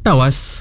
tawas.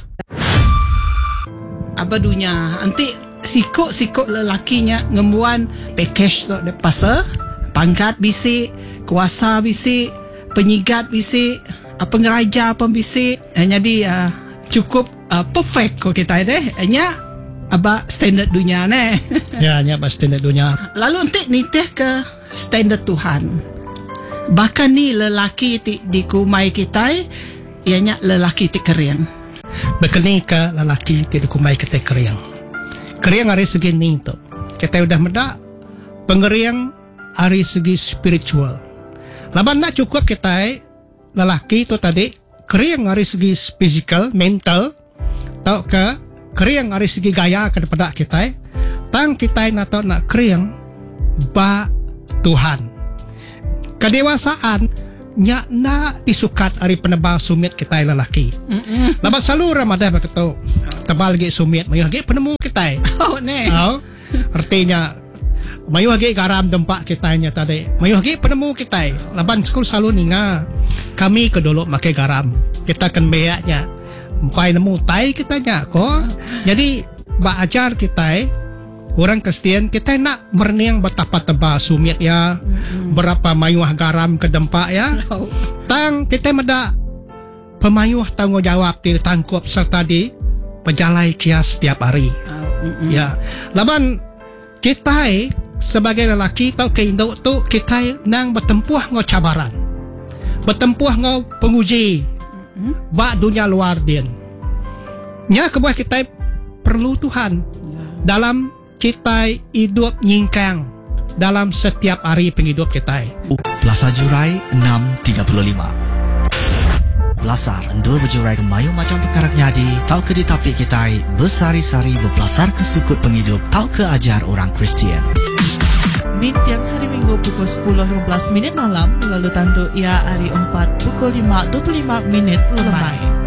Apa dunia nanti sikut lelakinya ngemuan package tu pasal pangkat bisik, kuasa bisik, penyigat bisik, pengeraja pun bisik. Jadi cukup perfect ko kita deh. Hanya aba standard dunia ne. Ya, nya standard dunia. Lalu nanti nitih ke standard Tuhan. Bahkan ni lelaki di kumai kita ianya lelaki ti kering. Bekeni ke lelaki ti kumai kita kering. Kering dari segi ni tu. Kita udah medak pengeriang dari segi spiritual. Laban nak cukup kita lelaki tu tadi kering dari segi physical, mental, tau ke kering dari segi gaya kepada kita. Tang kita nak kering ba Tuhan. Kedewasaan nya na disukat dari penebal sumit kita lelaki. Laban selalu Ramadan begitu. Tebal lagi sumit, mayu lagi penemu kita. Oh ne. Oh, artinya mayu lagi garam tempat kita nya tadi. Mayu lagi penemu kita. Laban sekolah selalu ninga. Kami kedolok makai garam. Kita kan beaknya. Empai nemu tai kita nya ko. Jadi ba ajar kita orang Kristian kita nak merniang betapa tebal sumit ya. Berapa mayuah garam ke dempak ya. Tang kita meda pemayuah tanggungjawab di tangkup serta di pejalai kias setiap hari. Ya. Laban kita sebagai lelaki tau ke induk tu kita nang bertempuh ngau cabaran. Bertempuh ngau penguji. Ba dunia luar din. Nya kebuah kita perlu Tuhan dalam kita hidup nyingkang dalam setiap hari penghidup kita. Plaza Jurai 6.35. Belasar endul berjurai ke mayu macam perkara nyadi. Tau ke di tapik kita bersari-sari berbelasar ke sukut penghidup. Tau ke ajar orang Kristian. Di tiang hari Minggu pukul 10.15 malam, lalu tandu ia hari 4 pukul 5.25 lemai.